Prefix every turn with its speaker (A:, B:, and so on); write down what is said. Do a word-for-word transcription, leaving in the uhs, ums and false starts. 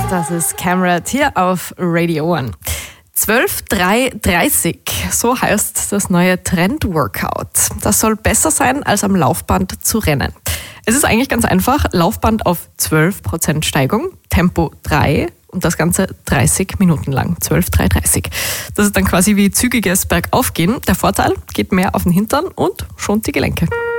A: Das ist Camrat hier auf Radio One. zwölf drei dreißig, so heißt das neue Trend-Workout. Das soll besser sein, als am Laufband zu rennen. Es ist eigentlich ganz einfach, Laufband auf zwölf Prozent Steigung, Tempo drei und das Ganze dreißig Minuten lang, zwölf drei dreißig. Das ist dann quasi wie zügiges Bergaufgehen. Der Vorteil, geht mehr auf den Hintern und schont die Gelenke.